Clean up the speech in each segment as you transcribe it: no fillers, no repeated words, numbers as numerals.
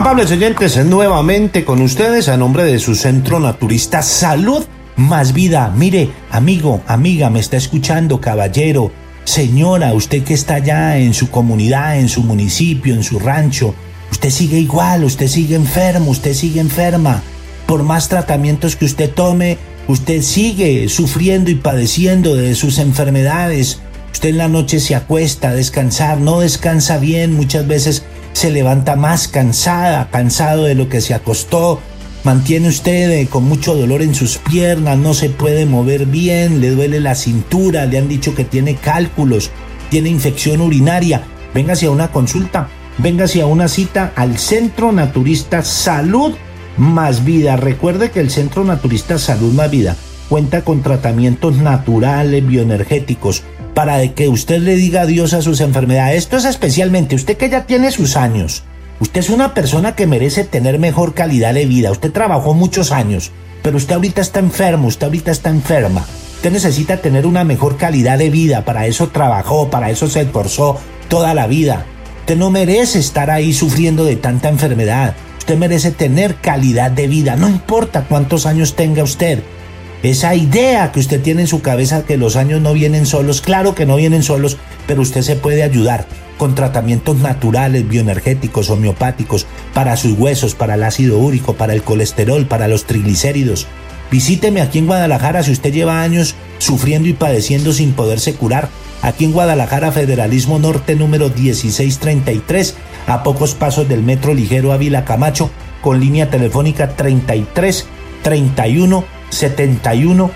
Amables oyentes, nuevamente con ustedes a nombre de su Centro Naturista Salud Más Vida. Mire, amigo, amiga, me está escuchando, caballero, señora, usted que está allá en su comunidad, en su municipio, en su rancho, usted sigue igual, usted sigue enfermo, usted sigue enferma. Por más tratamientos que usted tome, usted sigue sufriendo y padeciendo de sus enfermedades. Usted en la noche se acuesta a descansar, no descansa bien, muchas veces se levanta más cansado de lo que se acostó. Mantiene usted con mucho dolor en sus piernas, no se puede mover bien, le duele la cintura, le han dicho que tiene cálculos, tiene infección urinaria. Véngase a una consulta, véngase a una cita al Centro Naturista Salud Más Vida. Recuerde que el Centro Naturista Salud Más Vida cuenta con tratamientos naturales, bioenergéticos, para que usted le diga adiós a sus enfermedades. Esto es especialmente usted que ya tiene sus años. Usted es una persona que merece tener mejor calidad de vida. Usted trabajó muchos años, pero usted ahorita está enfermo, usted ahorita está enferma. Usted necesita tener una mejor calidad de vida. Para eso trabajó, para eso se esforzó toda la vida. Usted no merece estar ahí sufriendo de tanta enfermedad. Usted merece tener calidad de vida, no importa cuántos años tenga usted. Esa idea que usted tiene en su cabeza que los años no vienen solos, claro que no vienen solos, pero usted se puede ayudar con tratamientos naturales, bioenergéticos, homeopáticos, para sus huesos, para el ácido úrico, para el colesterol, para los triglicéridos. Visíteme aquí en Guadalajara si usted lleva años sufriendo y padeciendo sin poderse curar. Aquí en Guadalajara, Federalismo Norte número 1633, a pocos pasos del Metro Ligero Ávila Camacho, con línea telefónica 33 31 71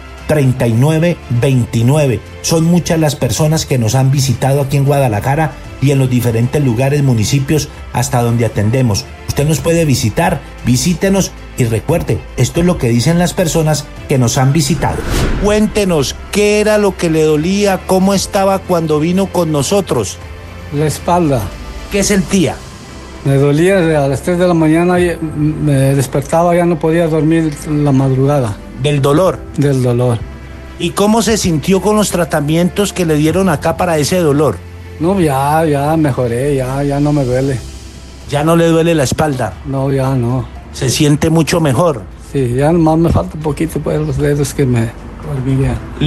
39 29. Son muchas las personas que nos han visitado aquí en Guadalajara y en los diferentes lugares, municipios hasta donde atendemos. Usted nos puede visitar, visítenos y recuerde, esto es lo que dicen las personas que nos han visitado. Cuéntenos, ¿qué era lo que le dolía? ¿Cómo estaba cuando vino con nosotros? La espalda. ¿Qué sentía? Me dolía a las 3 de la mañana, me despertaba, ya no podía dormir la madrugada. ¿Del dolor? Del dolor. ¿Y cómo se sintió con los tratamientos que le dieron acá para ese dolor? No, ya mejoré, ya no me duele. ¿Ya no le duele la espalda? No, ya no. ¿Se siente mucho mejor? Sí, ya nomás me falta un poquito, pues, los dedos que me hormiguean.